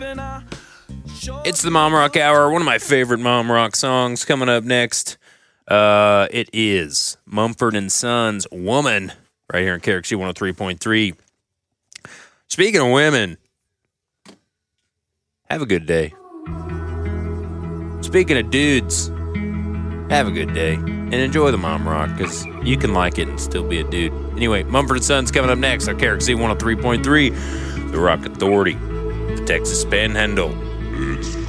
It's the Mom Rock Hour, one of my favorite Mom Rock songs. Coming up next, it is Mumford & Sons' Woman, right here in KRXC 103.3. Speaking of women, have a good day. Speaking of dudes, have a good day. And enjoy the Mom Rock, because you can like it and still be a dude. Anyway, Mumford & Sons coming up next on KRXC 103.3, The Rock Authority, the Texas Panhandle. It's